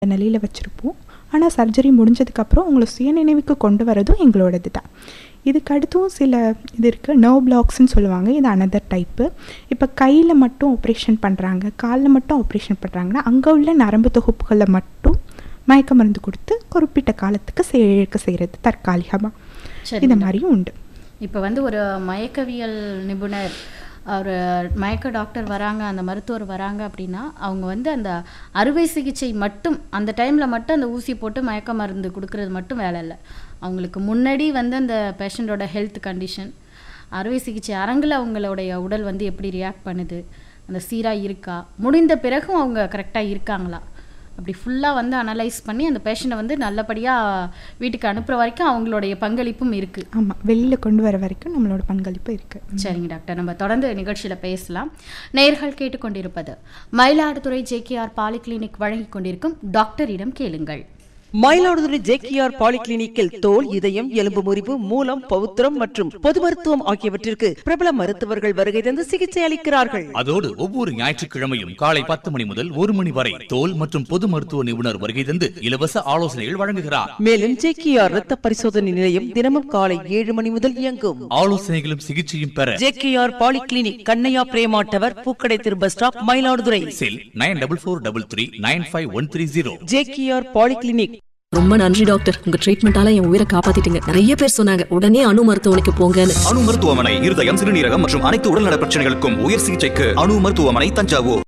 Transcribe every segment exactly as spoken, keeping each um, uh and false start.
நிலையில் வச்சுருப்போம். ஆனால் சர்ஜரி முடிஞ்சதுக்கப்புறம் உங்களை சுயநினைவுக்கு கொண்டு வரதும் எங்களோடது தான். இதுக்கு அடுத்தும் சில இது இருக்குது, நர்வ் பிளாக்ஸ்ன்னு சொல்லுவாங்க. இது அனதர் டைப்பு. இப்போ கையில் மட்டும் ஆப்ரேஷன் பண்ணுறாங்க, காலில் மட்டும் ஆப்ரேஷன் பண்ணுறாங்கன்னா அங்கே உள்ள நரம்பு தொகுப்புகளை மட்டும் மயக்க மருந்து கொடுத்து குறிப்பிட்ட காலத்துக்கு செயலுக்கு செய்கிறது தற்காலிகமாக. இந்த மாதிரியும் உண்டு. இப்போ வந்து ஒரு மயக்கவியல் நிபுணர், ஒரு மயக்க டாக்டர் வராங்க, அந்த மருத்துவர் வராங்க அப்படின்னா அவங்க வந்து அந்த அறுவை சிகிச்சை மட்டும் அந்த டைமில் மட்டும் அந்த ஊசி போட்டு மயக்க மருந்து கொடுக்கறது மட்டும் வேலை இல்லை. அவங்களுக்கு முன்னாடி வந்து அந்த பேஷண்ட்டோட ஹெல்த் கண்டிஷன், அறுவை சிகிச்சை அரங்கில் அவங்களுடைய உடல் வந்து எப்படி ரியாக்ட் பண்ணுது, அந்த சீராக இருக்கா, முடிந்த பிறகும் அவங்க கரெக்டாக இருக்காங்களா, அப்படி ஃபுல்லாக வந்து அனலைஸ் பண்ணி அந்த பேஷண்ட்டை வந்து நல்லபடியாக வீட்டுக்கு அனுப்புகிற வரைக்கும் அவங்களுடைய பங்களிப்பும் இருக்குது. ஆமாம், வெளியில் கொண்டு வர வரைக்கும் நம்மளோட பங்களிப்பு இருக்குது. சரிங்க டாக்டர், நம்ம தொடர்ந்து நிகழ்ச்சியில் பேசலாம். நேயர்கள் கேட்டுக்கொண்டிருப்பது மயிலாடுதுறை ஜேகேஆர் பாலிகிளினிக் வழங்கி கொண்டிருக்கும் டாக்டரிடம் கேளுங்கள். மயிலாடுதுறை ஜேகேஆர் பாலிகிளினிக்கில் தோல், இதயம், எலும்பு முறிவு, மூலம், பவுத்திரம் மற்றும் பொது மருத்துவம் ஆகியவற்றிற்கு பிரபல மருத்துவர்கள் வருகை தந்து சிகிச்சை அளிக்கிறார்கள். அதோடு ஒவ்வொரு ஞாயிற்றுக்கிழமையும் காலை பத்து மணி முதல் ஒரு மணி வரை தோல் மற்றும் பொது மருத்துவ நிபுணர் வருகை தந்து இலவச ஆலோசனைகள் வழங்குகிறார். மேலும் ஜேகேஆர் ரத்த பரிசோதனை நிலையம் தினமும் காலை ஏழு மணி முதல் இயங்கும். ஆலோசனைகளும் சிகிச்சையும் பெற JKR polyclinic, Kannaiya Prema tower, பூக்கடை திரு பஸ் ஸ்டாப், மயிலாடுதுறை. செல் nine double four double three nine five one three zero. JKR polyclinic. ரொம்ப நன்றி டாக்டர், உங்க ட்ரீட்மெண்டால என் உயிரை காப்பாத்திட்டீங்க. நிறைய பேர் சொன்னாங்க உடனே அணு மருத்துவமனைக்கு போங்கன்னு. அணு மருத்துவமனை இருதயம், சிறுநீரகம் மற்றும் அனைத்து உடல்நல பிரச்சனைகளுக்கும் உயர் சிகிச்சைக்கு அணு மருத்துவமனை, தஞ்சாவூர்.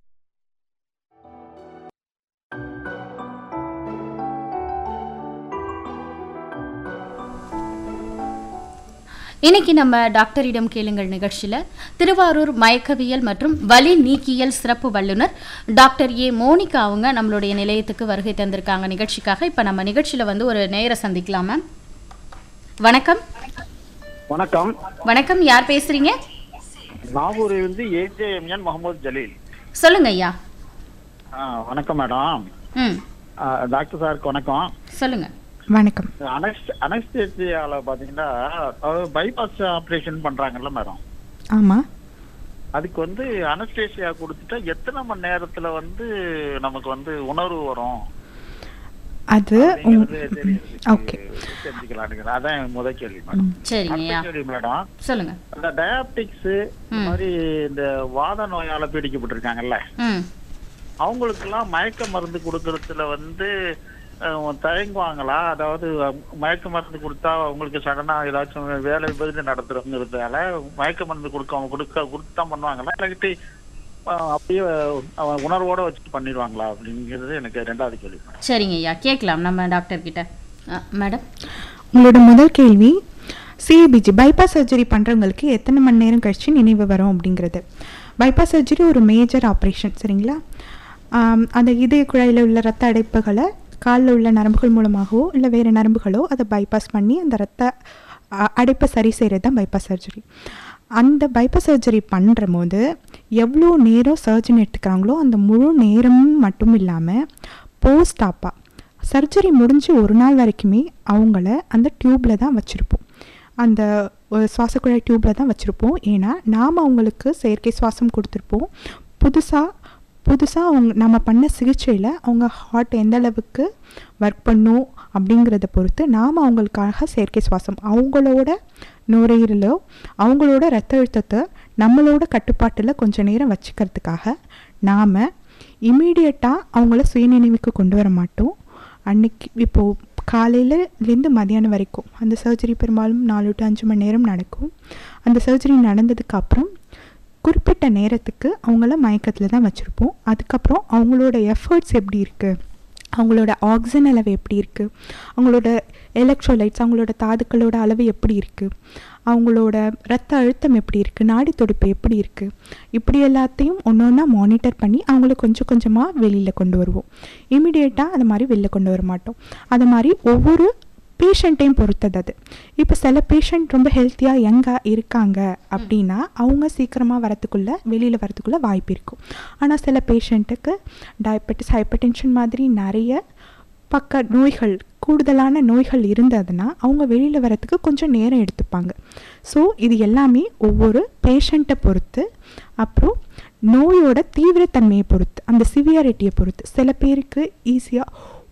இன்னைக்கு நம்ம டாக்டரிடம் கேளுங்கள் நிகழ்ச்சியில் திருவாரூர் மயக்கவியல் மற்றும் வலி நீக்கியல் சிறப்பு வல்லுநர் டாக்டர் ஏ மோனிகா அவங்க நம்மளுடைய நிலையத்துக்கு வருகை தந்திருக்காங்க நிகழ்ச்சிக்காக. இப்போ நம்ம நிகழ்ச்சியில் வந்து ஒரு நேர சந்திக்கலாம். மேம் வணக்கம். வணக்கம். வணக்கம், யார் பேசுறீங்க? நாகூரில் இருந்து ஏஜேஎம்என் முகமது ஜலீல். சொல்லுங்க ஐயா. வணக்கம் மேடம். ம் டாக்டர் சாருக்கு வணக்கம். சொல்லுங்க. வணக்கம். அனஸ்தேசியால பாத்தீங்கன்னா பைபாஸ் ஆப்ரேஷன் பண்றாங்கல்ல மேடம். ஆமா. அதுக்கு வந்து அனஸ்தேசியா கொடுத்துட்டா எத்தனை மணி நேரத்துல வந்து நமக்கு வந்து உணர்வு வரும்? அது ஓகே, தெரிஞ்சுக்கலாம். அதான் முதல் கேள்வி மேடம். சரிங்க கேள்வி மேடம், சொல்லுங்க. அந்த டயாபெட்டிக்ஸ் மாதிரி இந்த வாத நோயால பீடிக்கப்பட்டிருக்காங்கல்ல, அவங்களுக்கு எல்லாம் மயக்க மருந்து கொடுக்கறதுல வந்து தயங்குவாங்களா? அதாவது மயக்க மருந்து கொடுத்தா அவங்களுக்கு சடனா ஏதாச்சும் வேலை விபத்து நடத்துறதுங்கிறதால மயக்க மருந்து கொடுக்க அவங்க கொடுக்க கொடுத்தா பண்ணுவாங்களா, இல்லாட்டி அப்படியே உணர்வோட வச்சுட்டு பண்ணிடுவாங்களா அப்படிங்கிறது எனக்கு ரெண்டாவது கேள்வி. சரிங்க ஐயா, கேட்கலாம் நம்ம டாக்டர் கிட்ட. மேடம், உங்களோட முதல் கேள்வி சிஏபிஜி பைபாஸ் சர்ஜரி பண்ணுறவங்களுக்கு எத்தனை மணி நேரம் கழிச்சு நினைவு வரும் அப்படிங்கிறது. பைபாஸ் சர்ஜரி ஒரு மேஜர் ஆப்ரேஷன், சரிங்களா? அந்த இதய குழாயில் உள்ள ரத்த அடைப்புகளை காலில் உள்ள நரம்புகள் மூலமாகவோ இல்லை வேறு நரம்புகளோ அதை பைபாஸ் பண்ணி அந்த ரத்த அடைப்பை சரி செய்கிறது தான் பைபாஸ் சர்ஜரி. அந்த பைபாஸ் சர்ஜரி பண்ணுற போது எவ்வளோ நேரம் சர்ஜன் எடுத்துக்கிறாங்களோ அந்த முழு நேரமும் மட்டும் இல்லாமல் போஸ்ட் ஆப்பாக சர்ஜரி முடிஞ்சு ஒரு நாள் வரைக்குமே அவங்கள அந்த டியூப்பில் தான் வச்சுருப்போம், அந்த சுவாசக்குழாய் டியூப்பில் தான் வச்சுருப்போம். ஏன்னா நாம் அவங்களுக்கு செயற்கை சுவாசம் கொடுத்துருப்போம். புதுசாக புதுசாக அவங்க நம்ம பண்ண சிகிச்சையில் அவங்க ஹார்ட் எந்த அளவுக்கு ஒர்க் பண்ணும் அப்படிங்கிறத பொறுத்து நாம் அவங்களுக்காக செயற்கை சுவாசம், அவங்களோட நுரையீரலோ அவங்களோட ரத்த அழுத்தத்தை நம்மளோட கட்டுப்பாட்டில் கொஞ்சம் நேரம் வச்சுக்கிறதுக்காக நாம் இமீடியட்டாக அவங்கள சுயநினைவுக்கு கொண்டு வர மாட்டோம். அன்னைக்கு இப்போது காலையிலேருந்து மதியானம் வரைக்கும் அந்த சர்ஜரி பெரும்பாலும் நாலு டு அஞ்சு மணி நேரம் நடக்கும். அந்த சர்ஜரி நடந்ததுக்கப்புறம் குறிப்பிட்ட நேரத்துக்கு அவங்கள மயக்கத்தில் தான் வச்சுருப்போம். அதுக்கப்புறம் அவங்களோட எஃபர்ட்ஸ் எப்படி இருக்குது, அவங்களோட ஆக்சிஜன் அளவு எப்படி இருக்குது, அவங்களோட எலக்ட்ரோலைட்ஸ் அவங்களோட தாதுக்களோட அளவு எப்படி இருக்குது, அவங்களோட ரத்த அழுத்தம் எப்படி இருக்குது, நாடி துடிப்பு எப்படி இருக்குது, இப்படி எல்லாத்தையும் ஒன்று ஒன்றா மானிட்டர் பண்ணி அவங்கள கொஞ்சம் கொஞ்சமாக வெளியில் கொண்டு வருவோம். இமீடியட்டாக அது மாதிரி வெளியில் கொண்டு வர மாட்டோம். அது மாதிரி ஒவ்வொரு பேஷண்ட்டையும் பொறுத்தது அது. இப்போ சில பேஷண்ட் ரொம்ப ஹெல்த்தியாக யங்காக இருக்காங்க அப்படின்னா அவங்க சீக்கிரமாக வரத்துக்குள்ளே வெளியில் வரத்துக்குள்ளே வாய்ப்பு இருக்கும். ஆனால் சில பேஷண்ட்டுக்கு டயபெட்டிஸ், ஹைப்பர் டென்ஷன் மாதிரி நிறைய பக்க நோய்கள், கூடுதலான நோய்கள் இருந்ததுன்னா அவங்க வெளியில் வரத்துக்கு கொஞ்சம் நேரம் எடுத்துப்பாங்க. ஸோ இது எல்லாமே ஒவ்வொரு பேஷண்ட்டை பொறுத்து, அப்புறம் நோயோட தீவிரத்தன்மையை பொறுத்து, அந்த சிவியாரிட்டியை பொறுத்து. சில பேருக்கு ஈஸியாக